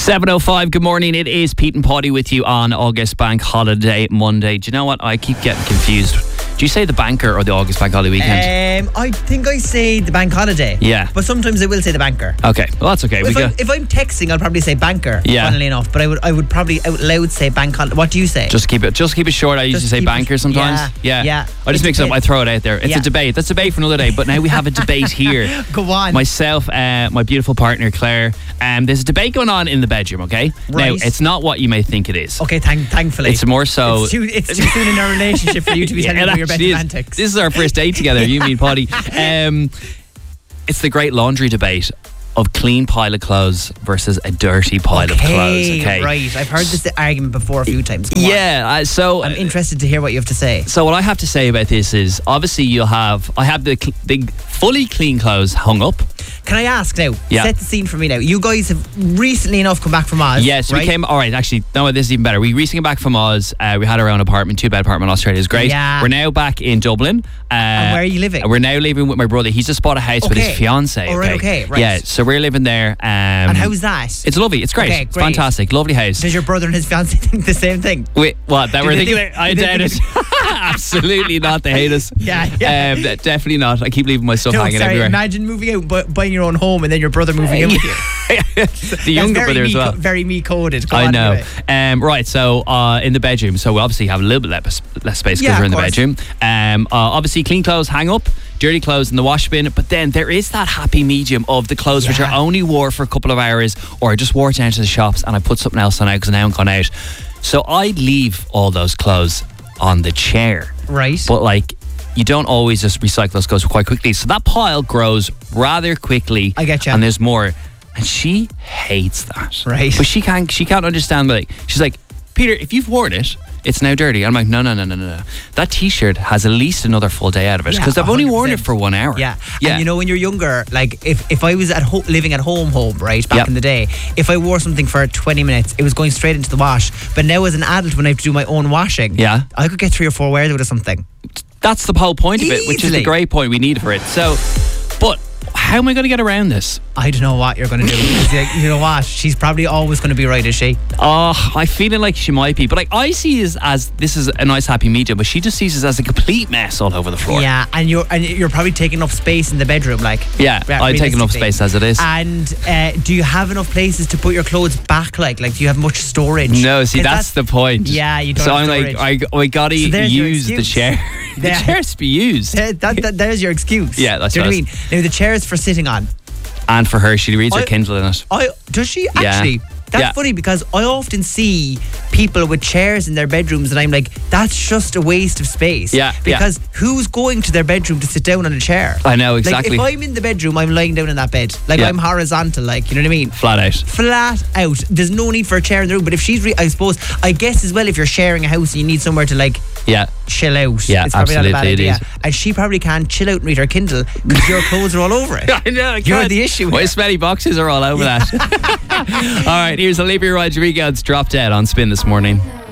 7:05, good morning. It is Pete and Paddy with you on August Bank Holiday Monday. Do you know what? I keep getting confused. Do you say the banker or the August Bank Holiday weekend? I think I say the bank holiday. Yeah. But sometimes I will say the banker. Okay, well that's okay. If I'm texting, I'll probably say banker. Yeah. Funnily enough, but I would probably out loud say bank holiday. What do you say? Just keep it short. I usually say banker sometimes. Yeah. I just mix it up. I throw it out there. It's a debate. That's a debate for another day. But now we have a debate here. Go on. Myself, my beautiful partner Claire. There's a debate going on in the bedroom. Okay. Right. Now it's not what you may think it is. Okay. Thankfully, it's more so. It's too soon in our relationship for you to be telling me your bedroom antics. This is our first date together, you, me, Paddy. It's the great laundry debate of clean pile of clothes versus a dirty pile of clothes. Okay, right. I've heard this argument before a few times. So I'm interested to hear what you have to say. So what I have to say about this is, obviously I have the fully clean clothes hung up. Can I ask now? Yeah. Set the scene for me now. You guys have recently enough come back from Oz. Yes, right? we came. All right, actually, no, this is even better. We recently came back from Oz. We had our own apartment, 2-bed apartment in Australia. It was great. Yeah. We're now back in Dublin. And where are you living? We're now living with my brother. He's just bought a house with his fiance. All right, okay, right. Yeah, so we're living there. And how's that? It's lovely. It's great. Okay, It's fantastic. Lovely house. Does your brother and his fiance think the same thing? Wait, what? That we're thinking? I doubt it. Absolutely not. They hate us. Yeah. Definitely not. I keep leaving my stuff hanging everywhere. Imagine moving out, buying your own home, and then your brother moving in with you. The younger brother as well. Very me coded. I know. Right, so in the bedroom, so we obviously have a little bit less space because we're in the bedroom. Obviously, clean clothes hang up, dirty clothes in the wash bin, but then there is that happy medium of the clothes which are only wore for a couple of hours, or I just wore it down to the shops and I put something else on out because I now I'm gone out. So I leave all those clothes on the chair. Right. But you don't always just recycle those clothes quite quickly. So that pile grows rather quickly. I get you. And there's more. And she hates that. Right. But she can't understand. She's like, Peter, if you've worn it, it's now dirty. I'm like, no. That t-shirt has at least another full day out of it because I've only worn it for 1 hour. Yeah. And when you're younger, if I was living at home, right, back in the day, if I wore something for 20 minutes, it was going straight into the wash. But now as an adult, when I have to do my own washing, I could get 3 or 4 wears out of something. That's the whole point of it, which is the great point we need for it. So, but how am I going to get around this? I don't know what you're going to do. You know what? She's probably always going to be right, is she? I'm feeling like she might be. But I see it as this is a nice happy medium, but she just sees it as a complete mess all over the floor. Yeah, and you're probably taking up space in the bedroom, Yeah, I take enough space as it is. And do you have enough places to put your clothes back? Like do you have much storage? No, see, that's the point. Yeah, you don't. So have I'm storage. I gotta use the chair. The chair's to be used. There's your excuse. Yeah, that's do you know what I mean? Now the chair is for sitting on. And for her, she reads her Kindle in it. Does she actually? That's funny because I often see people with chairs in their bedrooms and I'm like, that's just a waste of space. Yeah. Because who's going to their bedroom to sit down on a chair? I know, exactly. If I'm in the bedroom, I'm lying down in that bed. I'm horizontal, you know what I mean? Flat out. Flat out. There's no need for a chair in the room. But if she's, I guess as well, if you're sharing a house and you need somewhere to chill out. Yeah, it's probably absolutely not a bad idea. it is. And she probably can't chill out and read her Kindle because your clothes are all over it. I know. You're the issue. My smelly boxes are all over that. All right, here's Olivia Rodrigo's Drop Dead on Spin this morning.